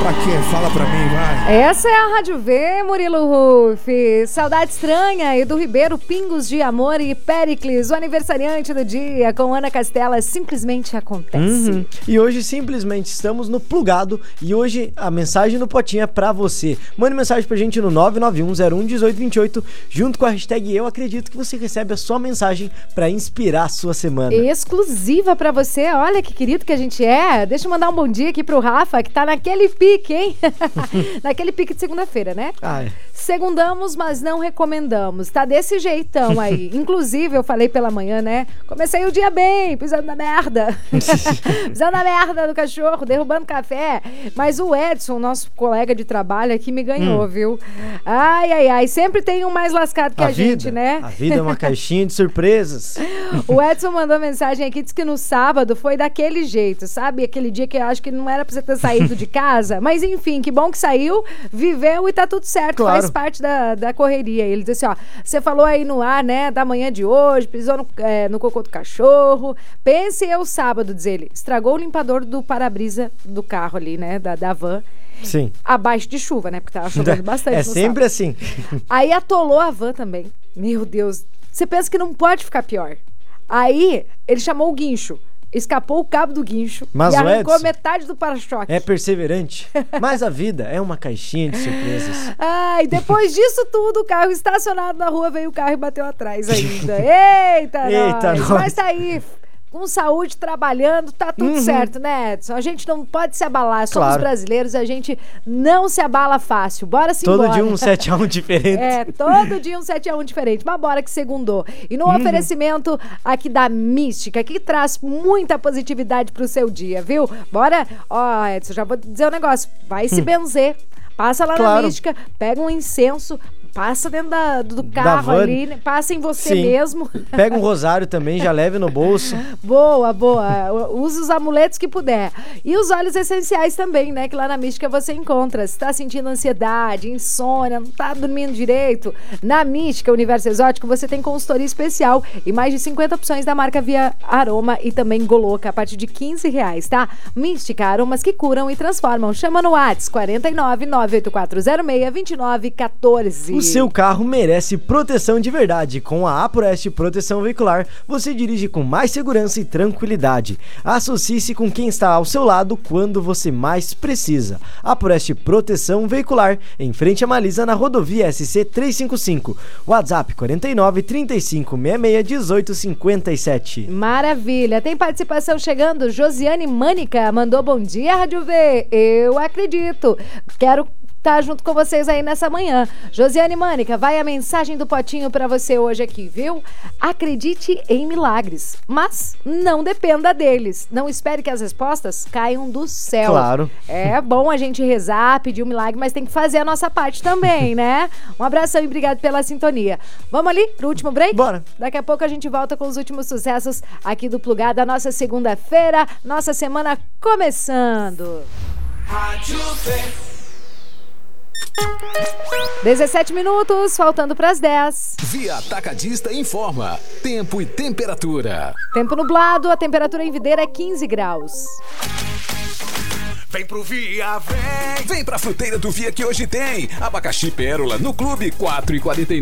Paquinha, fala pra mim, vai. Essa é a Rádio V, Murilo Ruff. Saudade Estranha, Edu Ribeiro, Pingos de Amor e Péricles, o aniversariante do dia, com Ana Castela, Simplesmente Acontece. E hoje simplesmente estamos no Plugado e hoje a mensagem no potinho é pra você. Mande mensagem pra gente no 991011828, junto com a hashtag Eu Acredito, que você recebe a sua mensagem pra inspirar a sua semana. Exclusiva pra você, olha que querido que a gente é. Deixa eu mandar um bom dia aqui pro Rafa, que tá naquele pique, hein? Naquele pique de segunda-feira, né? Segundamos, mas não recomendamos. Tá desse jeitão aí. Inclusive, eu falei pela manhã, né? Comecei o dia bem, pisando na merda. Pisando na merda do cachorro, derrubando café. Mas o Edson, nosso colega de trabalho aqui, me ganhou, viu? Ai, ai, ai. Sempre tem um mais lascado que a gente, né? A vida é uma caixinha de surpresas. O Edson mandou mensagem aqui, disse que no sábado foi daquele jeito, sabe? Aquele dia que eu acho que não era pra você ter saído de casa. Mas enfim, que bom que saiu, viveu e tá tudo certo. Claro. Faz parte da correria. Ele disse assim, ó, você falou aí no ar, né, da manhã de hoje, pisou no cocô do cachorro. Pense eu sábado, diz ele, estragou o limpador do para-brisa do carro ali, né, da van. Sim. Abaixo de chuva, né, porque tava chovendo bastante no sempre sábado. assim. Aí atolou a van também. Meu Deus, você pensa que não pode ficar pior. Aí ele chamou o guincho. Escapou o cabo do guincho mas e arrancou Edson metade do para-choque. É perseverante, mas a vida é uma caixinha de surpresas. Ai, depois disso tudo, o carro estacionado na rua, veio o carro e bateu atrás ainda. Eita, nós. Mas tá aí, com saúde, trabalhando, tá tudo certo, né, Edson? A gente não pode se abalar, somos brasileiros, a gente não se abala fácil. Bora-se embora. Todo dia um 7x1 diferente. Todo dia um 7x1 diferente, mas bora que segundou. E no oferecimento aqui da Mística, que traz muita positividade pro seu dia, viu? Bora, ó, Edson, já vou dizer um negócio, vai se benzer. Passa lá na Mística, pega um incenso, passa dentro do carro ali, né? Passa em você mesmo. Pega um rosário também, já leve no bolso. Boa, boa. Use os amuletos que puder. E os óleos essenciais também, né? Que lá na Mística você encontra. Se tá sentindo ansiedade, insônia, não tá dormindo direito, na Mística Universo Exótico você tem consultoria especial e mais de 50 opções da marca Via Aroma e também Goloca a partir de R$15, tá? Mística, aromas que curam e transformam. Chama no WhatsApp 49 98406 2914. O seu carro merece proteção de verdade. Com a APROEST Proteção Veicular, você dirige com mais segurança e tranquilidade. Associe-se com quem está ao seu lado quando você mais precisa. APROEST Proteção Veicular, em frente a Malisa, na rodovia SC 355. WhatsApp 49 35 66 18 57. Maravilha. Tem participação chegando. Josiane Mânica mandou bom dia, Rádio V. Eu acredito. Quero tá junto com vocês aí nessa manhã. Josiane Mânica, vai a mensagem do potinho pra você hoje aqui, viu? Acredite em milagres, mas não dependa deles. Não espere que as respostas caiam do céu. Claro. É bom a gente rezar, pedir um milagre, mas tem que fazer a nossa parte também, né? Um abração e obrigado pela sintonia. Vamos ali pro último break? Bora. Daqui a pouco a gente volta com os últimos sucessos aqui do Plugado, a nossa segunda-feira, nossa semana começando. Rádio V. 17 minutos, faltando para as 10. Via Atacadista informa. Tempo e temperatura. Tempo nublado, a temperatura em Videira é 15 graus. Vem pro Via, vem! Vem pra fruteira do Via que hoje tem. Abacaxi Pérola no Clube 4,49.